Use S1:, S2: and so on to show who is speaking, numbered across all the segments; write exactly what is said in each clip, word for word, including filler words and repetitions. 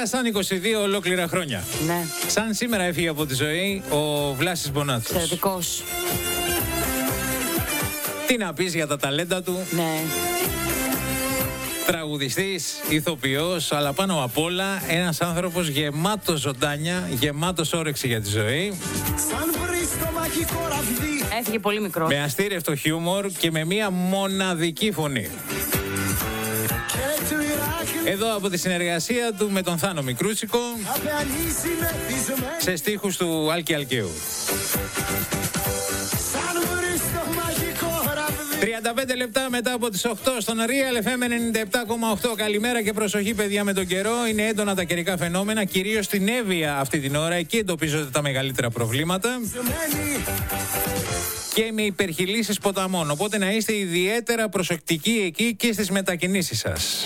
S1: Πέρασαν είκοσι δύο ολόκληρα χρόνια.
S2: Ναι.
S1: Σαν σήμερα έφυγε από τη ζωή ο Βλάσης Μπονάτσος.
S2: Εξαιρετικός.
S1: Τι να πεις για τα ταλέντα του.
S2: Ναι.
S1: Τραγουδιστής, ηθοποιός, αλλά πάνω απ' όλα ένας άνθρωπος γεμάτος ζωντάνια, γεμάτος όρεξη για τη ζωή.
S2: Έφυγε πολύ μικρός.
S1: Με αστήρευτο χιούμορ και με μία μοναδική φωνή. Εδώ από τη συνεργασία του με τον Θάνο Μικρούτσικο, σε στίχους του Άλκη Αλκαίου. τριάντα πέντε λεπτά μετά από τις οκτώ στον Real εφ εμ ενενήντα επτά κόμμα οκτώ. Καλημέρα και προσοχή, παιδιά, με τον καιρό. Είναι έντονα τα καιρικά φαινόμενα, κυρίως στην Εύβοια αυτή την ώρα. Εκεί εντοπίζονται τα μεγαλύτερα προβλήματα. Και με υπερχειλήσεις ποταμών. Οπότε να είστε ιδιαίτερα προσεκτικοί εκεί και στις μετακινήσεις σας.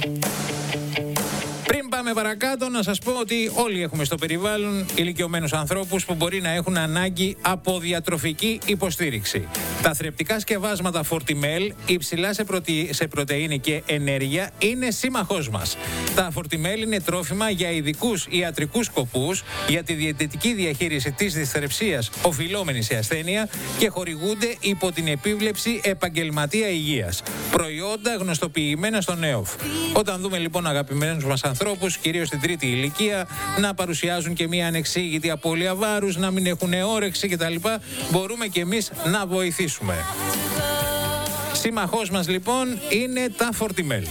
S1: Πριν πάμε παρακάτω, να σας πω ότι όλοι έχουμε στο περιβάλλον ηλικιωμένους ανθρώπους που μπορεί να έχουν ανάγκη από διατροφική υποστήριξη. Τα θρεπτικά σκευάσματα Fortimel, υψηλά σε, προτε... σε πρωτεΐνη και ενέργεια, είναι σύμμαχός μας. Τα Fortimel είναι τρόφιμα για ειδικούς ιατρικούς σκοπούς, για τη διαιτητική διαχείριση της δυσθρεψίας οφειλόμενης σε ασθένεια και χορηγούνται υπό την επίβλεψη επαγγελματία υγείας. Προϊόντα γνωστοποιημένα στον ΕΟΦ. Όταν δούμε λοιπόν αγαπημένους μας ανθρώπους, κυρίως στην τρίτη ηλικία, να παρουσιάζουν και μια ανεξήγητη απώλεια βάρους, να μην έχουν όρεξη κτλ., μπορούμε και εμείς να βοηθήσουμε. Σύμμαχός μας λοιπόν είναι τα Fortimel.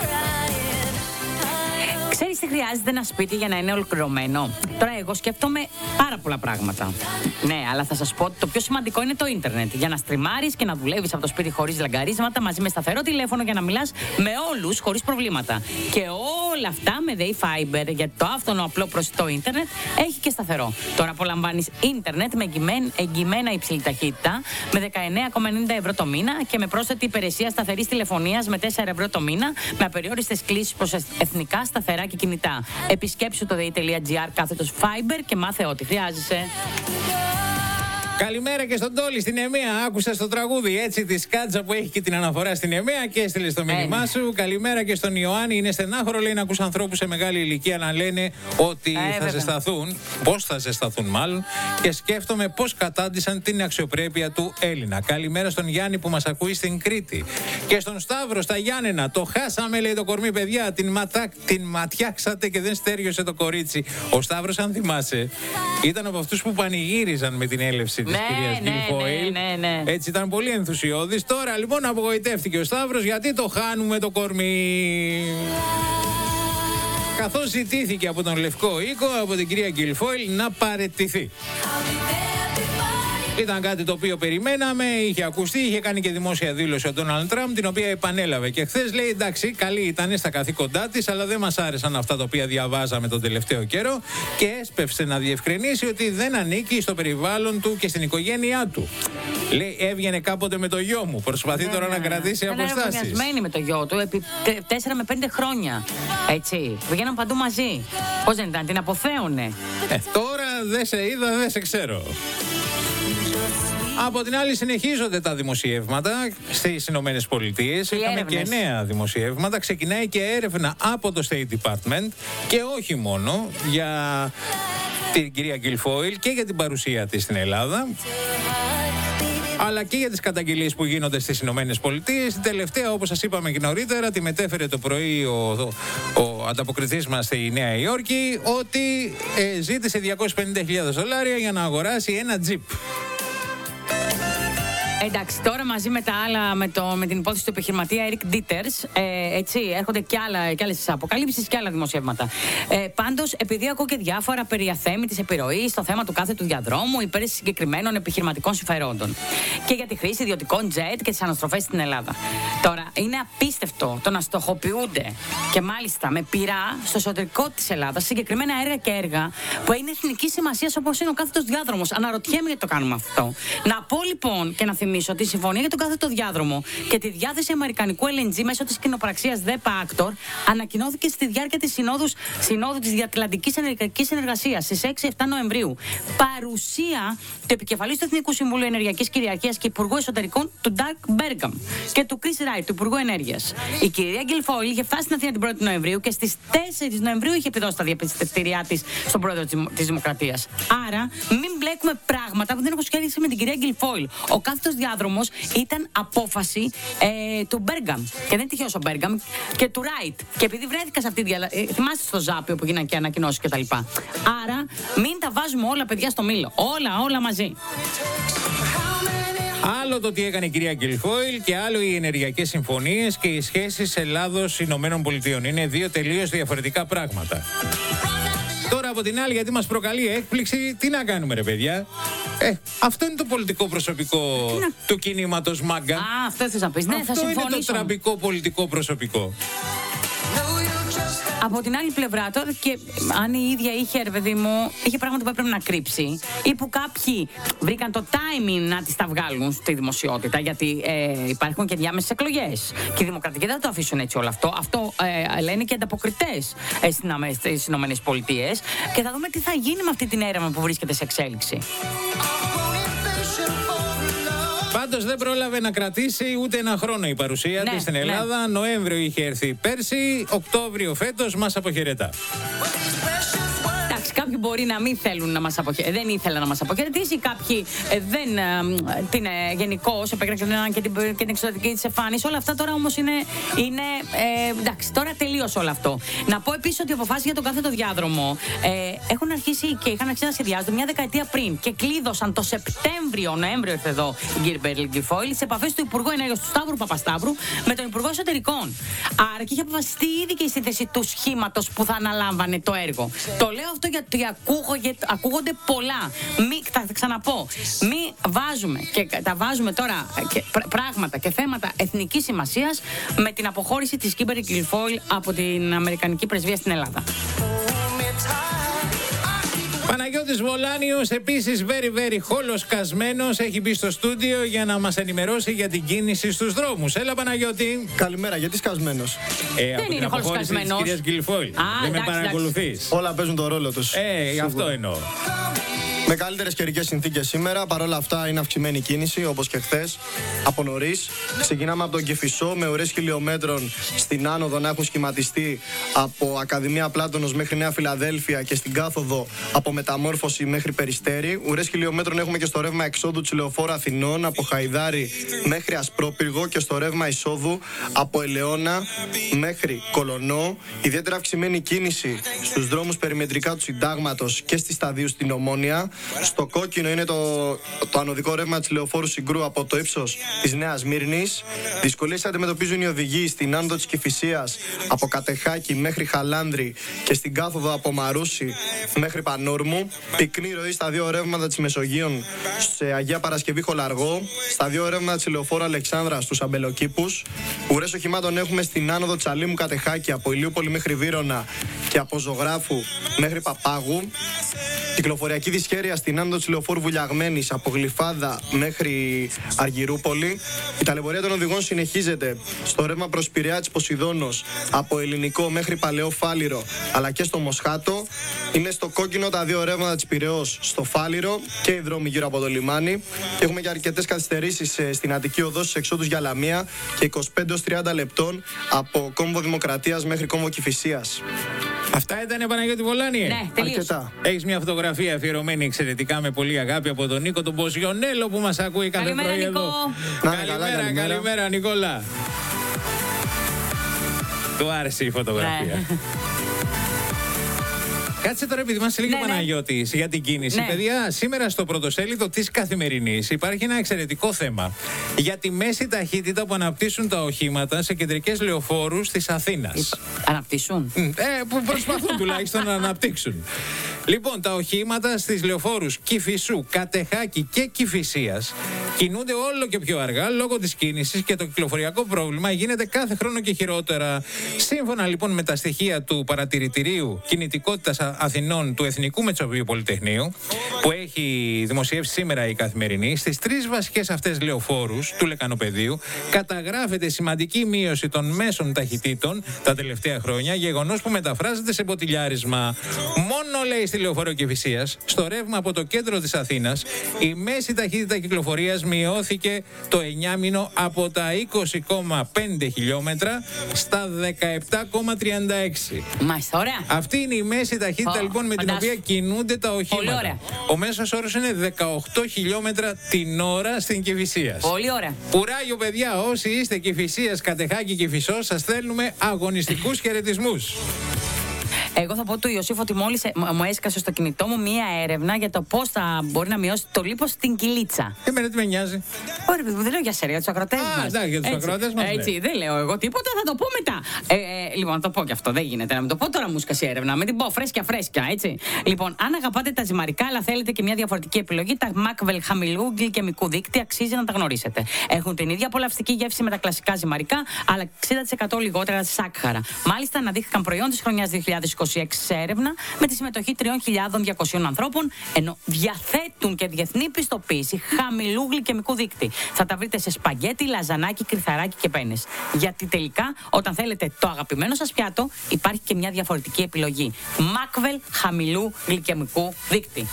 S2: Ξέρεις τι χρειάζεται ένα σπίτι για να είναι ολοκληρωμένο? Τώρα εγώ σκέφτομαι πάρα πολλά πράγματα. Ναι, αλλά θα σας πω ότι το πιο σημαντικό είναι το ίντερνετ. Για να στριμάρεις και να δουλεύεις από το σπίτι χωρίς λαγκαρίσματα, μαζί με σταθερό τηλέφωνο για να μιλάς με όλους χωρίς προβλήματα. Και όλα αυτά με Day Fiber, γιατί το άφθονο απλό προσιτό ίντερνετ έχει και σταθερό. Τώρα απολαμβάνεις ίντερνετ με εγγυημένα υψηλή ταχύτητα, με δεκαεννέα κόμμα ενενήντα ευρώ το μήνα και με πρόσθετη υπηρεσία σταθερής τηλεφωνίας με τέσσερα ευρώ το μήνα, με απεριόριστες κλήσεις προς εθνικά, σταθερά και κινητά. Επισκέψου το day.gr κάθετος Fiber και μάθε ό,τι χρειάζεσαι.
S1: Καλημέρα και στον Τόλι στην Εμέα. Άκουσα στο τραγούδι έτσι τη σκάτζα που έχει και την αναφορά στην Εμέα και έστειλε το μήνυμά σου. Καλημέρα και στον Ιωάννη. Είναι στενάχωρο, λέει, να ακούς ανθρώπους σε μεγάλη ηλικία να λένε ότι ε, θα βέβαια. ζεσταθούν. Πώς θα ζεσταθούν, μάλλον. Και σκέφτομαι πώς κατάντησαν την αξιοπρέπεια του Έλληνα. Καλημέρα στον Γιάννη που μας ακούει στην Κρήτη. Και στον Σταύρο στα Γιάννενα. Το χάσαμε, λέει, το κορμί, παιδιά. Την, ματά, την ματιάξατε και δεν στέριωσε το κορίτσι. Ο Σταύρος, αν θυμάσαι, ήταν από αυτούς που πανηγύριζαν με την έλευση της
S2: ναι,
S1: κυρίας
S2: ναι,
S1: Γκυλφόιλ.
S2: Ναι, ναι, ναι.
S1: Έτσι ήταν πολύ ενθουσιώδης. Τώρα λοιπόν απογοητεύτηκε ο Σταύρος γιατί το χάνουμε το κορμί. Καθώς ζητήθηκε από τον Λευκό Οίκο, από την κυρία Γκυλφόιλ, να παραιτηθεί. Ήταν κάτι το οποίο περιμέναμε, είχε ακουστεί, είχε κάνει και δημόσια δήλωση ο Ντόναλντ Τραμπ, την οποία επανέλαβε και χθες. Λέει εντάξει, καλή ήταν στα καθήκοντά της, αλλά δεν μας άρεσαν αυτά τα οποία διαβάζαμε τον τελευταίο καιρό και έσπευσε να διευκρινίσει ότι δεν ανήκει στο περιβάλλον του και στην οικογένειά του. Λέει, έβγαινε κάποτε με το γιο μου, προσπαθεί τώρα να κρατήσει αποστάσεις.
S2: Ήταν ευγενιασμένη με το γιο του επί τέσσερα με πέντε χρόνια. Έτσι, βγαίναν παντού μαζί. Πώς δεν ήταν, την αποθέωνε.
S1: Ε, τώρα δεν σε είδα, δεν σε ξέρω. Από την άλλη συνεχίζονται τα δημοσιεύματα στις Ηνωμένες Πολιτείες. Είχαμε και νέα δημοσιεύματα. Ξεκινάει και έρευνα από το State Department και όχι μόνο για την κυρία Γκυλφόιλ και για την παρουσία της στην Ελλάδα, αλλά και για τις καταγγελίες που γίνονται στις Ηνωμένες Πολιτείες. Την τελευταία, όπως σας είπαμε και νωρίτερα, τη μετέφερε το πρωί ο, ο, ο ανταποκριτής μας στη Νέα Υόρκη, ότι ε, ζήτησε διακόσιες πενήντα χιλιάδες δολάρια για να αγοράσει ένα τζιπ.
S2: Εντάξει, τώρα μαζί με τα άλλα, με, το, με την υπόθεση του επιχειρηματία Eric Dieters, ε, έτσι, έρχονται κι, άλλα, κι άλλες αποκαλύψεις και άλλα δημοσιεύματα. Ε, πάντως, επειδή ακούω και διάφορα περί αθέμητης επιρροής στο θέμα του κάθε του διαδρόμου υπέρ συγκεκριμένων επιχειρηματικών συμφερόντων και για τη χρήση ιδιωτικών τζετ και τις αναστροφές στην Ελλάδα. Τώρα, είναι απίστευτο το να στοχοποιούνται και μάλιστα με πειρά στο εσωτερικό της Ελλάδας συγκεκριμένα έργα και έργα που είναι εθνική σημασία όπως είναι ο κάθετος διάδρομος. Αναρωτιέμαι γιατί το κάνουμε αυτό. Να πω λοιπόν και να θυμίσω υπενθυμίσω τη συμφωνία για τον κάθετο διάδρομο και τη διάθεση αμερικανικού ελ εν τζι μέσω της κοινοπραξίας ΔΕΠΑ Actor ανακοινώθηκε στη διάρκεια της Συνόδου, Συνόδου της Διατλαντικής Ενεργειακής Συνεργασίας στις έξι επτά Νοεμβρίου. Παρουσία του επικεφαλής του Εθνικού Συμβουλίου Ενεργειακής Κυριαρχίας και Υπουργού Εσωτερικών του Doug Burgum και του Chris Wright, του Υπουργού Ενέργειας. Η κυρία Γκιλφόιλ είχε φτάσει στην Αθήνα την πρώτη Νοεμβρίου και στις τέσσερις Νοεμβρίου είχε επιδώσει τα διαπιστευτήριά της στον πρόεδρο της Δημοκρατίας. Άρα, μην μπλέκουμε πράγματα που δεν έχουν σχέση με την κυρία Γκιλφόιλ. Ο κάθετος διάδρομος ήταν απόφαση ε, του Μπέργκαμ. Και δεν τυχαίως ο Μπέργκαμ και του Ράιτ. Και επειδή βρέθηκα σε αυτή τη διαλα... ε, θυμάστε στο Ζάπιο που γίνανε και ανακοινώσεις κτλ. Άρα, μην τα βάζουμε όλα παιδιά στο μήλο. Όλα, όλα μαζί.
S1: Άλλο το τι έκανε η κυρία Γκιλφόιλ και άλλο οι ενεργειακές συμφωνίες και οι σχέσεις Ελλάδος-Ηνωμένων Πολιτειών. Είναι δύο τελείως διαφορετικά πράγματα. Τώρα από την άλλη, γιατί μας προκαλεί έκπληξη, τι να κάνουμε ρε παιδιά. Ε, αυτό είναι το πολιτικό προσωπικό να... του κινήματος Μάγκα.
S2: Α, αυτό θες να πεις. Ναι,
S1: αυτό
S2: θα
S1: είναι το τραμπικό πολιτικό προσωπικό.
S2: Από την άλλη πλευρά, τώρα και αν η ίδια είχε, ρε παιδί μου, είχε πράγματα που έπρεπε να κρύψει ή που κάποιοι βρήκαν το timing να τις τα βγάλουν στη δημοσιότητα, γιατί ε, υπάρχουν και διάμεσες εκλογές. Και οι δημοκρατικοί δεν θα το αφήσουν έτσι όλο αυτό. Αυτό ε, λένε και ανταποκριτές ε, στις Ηνωμένες Πολιτείες. Και θα δούμε τι θα γίνει με αυτή την έρευνα που βρίσκεται σε εξέλιξη.
S1: Πάντως δεν πρόλαβε να κρατήσει ούτε ένα χρόνο η παρουσία
S2: ναι,
S1: της στην Ελλάδα. Ναι. Νοέμβριο είχε έρθει πέρσι, Οκτώβριο φέτος μας αποχαιρετά.
S2: Κάποιοι μπορεί να μην θέλουν να μας αποχαιρετήσει, δεν ήθελαν να μας αποχαιρετήσει, κάποιοι ε, δεν ε, την ε, γενικώς επέκριναν και την, και την εξωτερική της εμφάνιση. Όλα αυτά τώρα όμως είναι, είναι ε, εντάξει, τώρα τελείωσε όλο αυτό. Να πω επίσης ότι οι αποφάσεις για τον κάθετο διάδρομο ε, έχουν αρχίσει και είχαν αρχίσει να σχεδιάζονται μια δεκαετία πριν και κλείδωσαν το Σεπτέμβριο, Νοέμβριο ήρθε εδώ η κυρία Γκιλφόιλ σε επαφές του Υπουργού Ενέργειας του Σταύρου Παπασταύρου με τον Υπουργό Εσωτερικών. Άρα και είχε αποφασιστεί ήδη και η σύνθεση του σχήματος που θα αναλάμβανε το έργο. Το λέω αυτό γιατί ακούγονται πολλά. Μη, θα ξαναπώ, μη βάζουμε και τα βάζουμε τώρα και πράγματα και θέματα εθνικής σημασίας με την αποχώρηση της Κίμπερ Γκιλφόιλ από την Αμερικανική Πρεσβεία στην Ελλάδα.
S1: Παναγιώτης Βολάνιος, επίσης very very χολοσκασμένος, έχει μπει στο στούντιο για να μας ενημερώσει για την κίνηση στους δρόμους. Έλα Παναγιώτη.
S3: Καλημέρα, γιατί σκασμένος?
S1: Ε, δεν είναι χολοσκασμένος. Της κυρίας Γκιλφόιλ. Δεν με παρακολουθείς?
S3: Όλα παίζουν τον ρόλο τους.
S1: Ε, αυτό εννοώ.
S3: Με καλύτερες καιρικές συνθήκες σήμερα, παρόλα αυτά είναι αυξημένη κίνηση όπως και χθες από νωρίς. Ξεκινάμε από τον Κηφισό με ουρές χιλιόμετρων στην άνοδο να έχουν σχηματιστεί από Ακαδημία Πλάτωνος μέχρι Νέα Φιλαδέλφια και στην κάθοδο από Μεταμόρφωση μέχρι Περιστέρι. Ουρές χιλιόμετρων έχουμε και στο ρεύμα εξόδου της Λεωφόρου Αθηνών από Χαϊδάρι μέχρι Ασπρόπυργο και στο ρεύμα εισόδου από Ελαιώνα μέχρι Κολονό. Ιδιαίτερα αυξημένη κίνηση στους δρόμους περιμετρικά του Συντάγματος και στη Σταδίου στην Ομόνια. Στο κόκκινο είναι το, το ανωδικό ρεύμα της Λεωφόρου Συγκρού από το ύψος της Νέας Σμύρνης. Δυσκολίες αντιμετωπίζουν οι οδηγοί στην άνοδο της Κηφισίας από Κατεχάκη μέχρι Χαλάνδρη και στην κάθοδο από Μαρούσι μέχρι Πανόρμου. Πυκνή ροή στα δύο ρεύματα της Μεσογείων σε Αγία Παρασκευή Χολαργό. Στα δύο ρεύματα της Λεωφόρου Αλεξάνδρα στους Αμπελοκήπους. Ουρές οχημάτων έχουμε στην άνοδο της Αλήμου Κατεχάκη από Ηλιούπολη μέχρι Βύρωνα και από Ζωγράφου μέχρι Παπάγου. Κυκλοφοριακή δυσχέρεια στην άνοδο της Λεωφόρου Βουλιαγμένης από Γλυφάδα μέχρι Αργυρούπολη. Η ταλαιπωρία των οδηγών συνεχίζεται στο ρεύμα προς Πειραιά της Ποσειδώνος από Ελληνικό μέχρι Παλαιό Φάληρο αλλά και στο Μοσχάτο. Είναι στο κόκκινο τα δύο ρεύματα της Πειραιώς στο Φάληρο και οι δρόμοι γύρω από το λιμάνι. Έχουμε και αρκετές καθυστερήσεις στην Αττική Οδό στους εξόδους για Λαμία και είκοσι πέντε έως τριάντα λεπτών από Κόμβο Δημοκρατίας μέχρι Κόμβο Κηφισίας.
S1: Αυτά ήτανε Παναγιώτη Βολάνιε.
S2: Ναι, τελείως.
S1: Έχεις μια φωτογραφία αφιερωμένη εξαιρετικά με πολύ αγάπη από τον Νίκο τον Μποζιονέλο που μας ακούει κάθε
S2: καλημέρα,
S1: πρωί
S2: Νίκο.
S1: εδώ.
S3: Να,
S1: καλημέρα,
S3: καλά, καλημέρα,
S1: καλημέρα Νικόλα. Του άρεσε η φωτογραφία.
S2: Ναι.
S1: Κάτσε τώρα, επειδή μας έλεγε
S2: ναι,
S1: ο Παναγιώτης για την κίνηση.
S2: Ναι.
S1: Παιδιά, σήμερα στο πρωτοσέλιδο της Καθημερινής υπάρχει ένα εξαιρετικό θέμα για τη μέση ταχύτητα που αναπτύσσουν τα οχήματα σε κεντρικές λεωφόρους της Αθήνας.
S2: Αναπτύσσουν.
S1: Ε, που προσπαθούν τουλάχιστον να αναπτύξουν. Λοιπόν, τα οχήματα στις λεωφόρους Κηφισού, Κατεχάκη και Κηφισίας κινούνται όλο και πιο αργά λόγω της κίνησης και το κυκλοφοριακό πρόβλημα γίνεται κάθε χρόνο και χειρότερα. Σύμφωνα λοιπόν με τα στοιχεία του Παρατηρητηρίου Κινητικότητας Αθηνών του Εθνικού Μετσοβίου Πολυτεχνείου, που έχει δημοσιεύσει σήμερα η Καθημερινή, στις τρεις βασικές αυτές λεωφόρους του Λεκανοπεδίου καταγράφεται σημαντική μείωση των μέσων ταχυτήτων τα τελευταία χρόνια, γεγονός που μεταφράζεται σε μποτιλιάρισμα. Μόνο, λέει, στη λεωφόρο Κηφισίας, στο ρεύμα από το κέντρο της Αθήνας, η μέση ταχύτητα κυκλοφορίας μειώθηκε το εννιάμηνο από τα είκοσι κόμμα πέντε χιλιόμετρα στα δεκαεπτά κόμμα τριάντα έξι.
S2: Μάλιστα, ωραία.
S1: Αυτή είναι η μέση ταχύτητα oh, λοιπόν με την οποία κινούνται τα οχήματα.
S2: Ωραία.
S1: Ο μέσος όρος είναι δεκαοκτώ χιλιόμετρα την ώρα στην Κηφισίας.
S2: Πολύ ωραία.
S1: Κουράγιο, παιδιά, όσοι είστε Κηφισίας, Κατεχάκη, Κηφισός, σας στέλνουμε αγωνιστικούς χαιρετισμούς.
S2: Εγώ θα πω του Ιωσήφ ότι μόλις μου έσκασε στο κινητό μου μία έρευνα για το πώς θα μπορεί να μειώσει το λίπος στην κοιλίτσα.
S1: Εμένα τι με νοιάζει.
S2: Ωραία, παιδί μου, δεν λέω για σένα, για τους ακροατές μας.
S1: Α, εντάξει, για τους ακροατές μας.
S2: Έτσι, δεν λέω εγώ τίποτα, θα το πω μετά. Ε, ε, λοιπόν, να το πω κι αυτό, δεν γίνεται να μην το πω. Τώρα μου σκάσει έρευνα, με την πω φρέσκια φρέσκια, έτσι. Λοιπόν, αν αγαπάτε τα ζυμαρικά, αλλά θέλετε και μια διαφορετική επιλογή, τα Macvel χαμηλού γλυκαιμικού δείκτη αξίζει να τα γνωρίσετε. Έχουν την ίδια απολαυστική γεύση με τα κλασικά ζυμαρικά, αλλά εξήντα τοις εκατό λιγότερα σάκχαρα. Μάλιστα, αναδείχθηκαν προϊόν της χρονιάς δύο χιλιάδες είκοσι έξι σε έρευνα με τη συμμετοχή τρεις χιλιάδες διακόσιων ανθρώπων, ενώ διαθέτουν και διεθνή πιστοποίηση χαμηλού γλυκαιμικού δείκτη. Θα τα βρείτε σε σπαγγέτι, λαζανάκι, κρυθαράκι και πένες. Γιατί τελικά, όταν θέλετε το αγαπημένο σας πιάτο, υπάρχει και μια διαφορετική επιλογή. Macvel χαμηλού γλυκαιμικού δείκτη.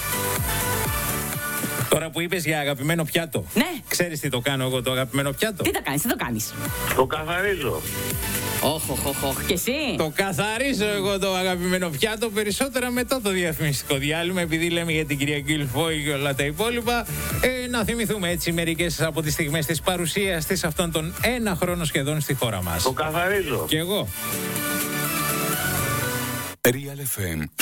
S1: Τώρα που είπες για αγαπημένο πιάτο,
S2: ναι,
S1: ξέρεις τι το κάνω εγώ το αγαπημένο πιάτο?
S2: Τι το κάνεις, τι το κάνεις?
S4: Το καθαρίζω.
S2: Όχ, όχ, όχ, όχ. Και εσύ?
S1: Το καθαρίζω εγώ το αγαπημένο πιάτο, περισσότερα μετά το διαφημιστικό διάλειμμα, επειδή λέμε για την κυρία Γκυλφόη και όλα τα υπόλοιπα. Ε, να θυμηθούμε έτσι μερικές από τις στιγμές της παρουσίας της αυτόν τον ένα χρόνο σχεδόν στη χώρα μας.
S4: Το καθαρίζω.
S1: Και εγώ.
S5: Real εφ εμ